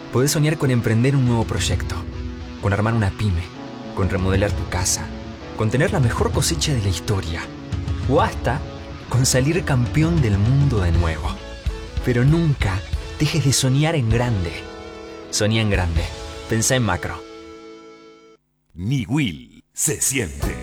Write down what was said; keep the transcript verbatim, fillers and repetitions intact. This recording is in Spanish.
Podés soñar con emprender un nuevo proyecto, con armar una pyme, con remodelar tu casa, con tener la mejor cosecha de la historia, o hasta con salir campeón del mundo de nuevo. Pero nunca dejes de soñar en grande. Soñá en grande. Pensá en macro. Niwil se siente.